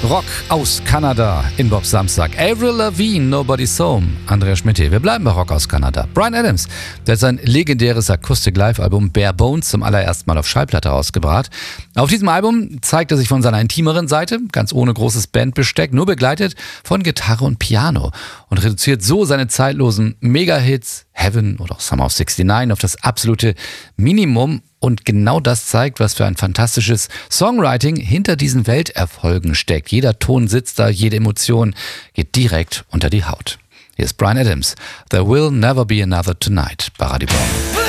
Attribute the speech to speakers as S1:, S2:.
S1: Rock aus Kanada in Bob Samstag. Avril Lavigne, Nobody's Home. Andrea Schmidt hier. Wir bleiben bei Rock aus Kanada. Bryan Adams, der hat sein legendäres Akustik-Live-Album Bare Bones zum allerersten Mal auf Schallplatte rausgebracht. Auf diesem Album zeigt er sich von seiner intimeren Seite, ganz ohne großes Bandbesteck, nur begleitet von Gitarre und Piano und reduziert so seine zeitlosen Mega-Hits Heaven oder auch Summer of '69 auf das absolute Minimum. Und genau das zeigt, was für ein fantastisches Songwriting hinter diesen Welterfolgen steckt. Jeder Ton sitzt da, jede Emotion geht direkt unter die Haut. Hier ist Bryan Adams. There will never be another tonight bei Radio Bob.